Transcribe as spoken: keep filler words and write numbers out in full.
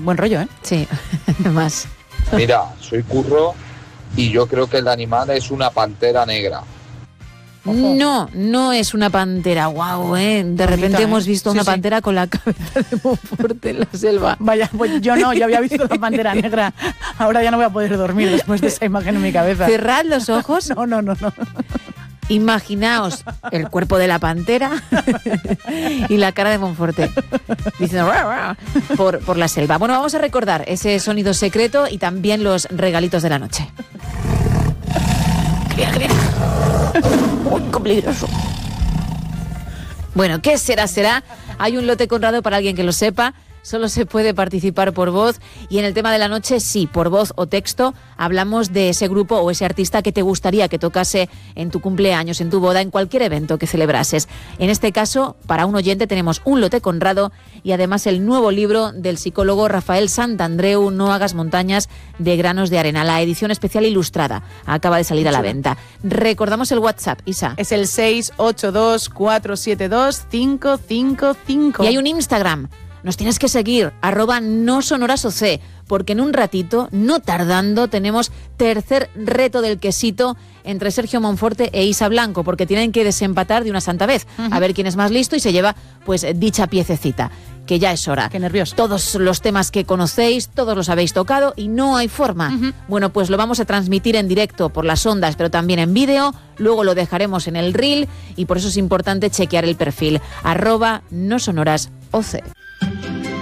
buen rollo, ¿eh? Sí, más. Mira, soy Curro y yo creo que el animal es una pantera negra. Ojo. No, no es una pantera, guau, ¿eh? De Bonita, repente ¿eh? hemos visto Sí, una sí. pantera con la cabeza de Monforte en la selva. Vaya, pues yo no, yo había visto la pantera negra. Ahora ya no voy a poder dormir después de esa imagen en mi cabeza. Cerrad los ojos. No, no, no, no. Imaginaos el cuerpo de la pantera y la cara de Monforte diciendo "Ruah, ruah", por, por la selva. Bueno, vamos a recordar ese sonido secreto y también los regalitos de la noche. ¡Que viene, que viene! ¡Uy, qué peligroso! Bueno, ¿qué será? Será. Hay un lote Conrado para alguien que lo sepa. Solo se puede participar por voz y en el tema de la noche, sí, por voz o texto, hablamos de ese grupo o ese artista que te gustaría que tocase en tu cumpleaños, en tu boda, en cualquier evento que celebrases. En este caso, para un oyente tenemos un lote Conrado y además el nuevo libro del psicólogo Rafael Santandreu, No hagas montañas de granos de arena, la edición especial ilustrada. Acaba de salir a la venta. Recordamos el WhatsApp, Isa. Es el seis ocho dos, cuatro siete dos, cinco cinco cinco. Y hay un Instagram. Nos tienes que seguir, arroba no sonoras oc, porque en un ratito, no tardando, tenemos tercer reto del quesito entre Sergio Monforte e Isa Blanco, porque tienen que desempatar de una santa vez, uh-huh. a ver quién es más listo y se lleva pues dicha piececita, que ya es hora. Qué nervioso. Todos los temas que conocéis, todos los habéis tocado y no hay forma. Uh-huh. Bueno, pues lo vamos a transmitir en directo por las ondas, pero también en vídeo, luego lo dejaremos en el reel y por eso es importante chequear el perfil, arroba no sonoras oc.